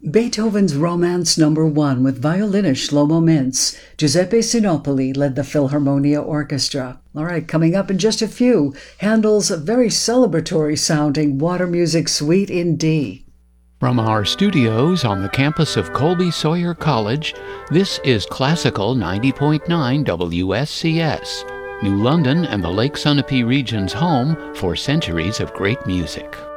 Beethoven's Romance No. 1 with violinist Shlomo Mintz. Giuseppe Sinopoli led the Philharmonia Orchestra. All right, coming up in just a few, Handel's very celebratory-sounding Water Music Suite in D. From our studios on the campus of Colby Sawyer College, this is Classical 90.9 WSCS, New London and the Lake Sunapee region's home for centuries of great music.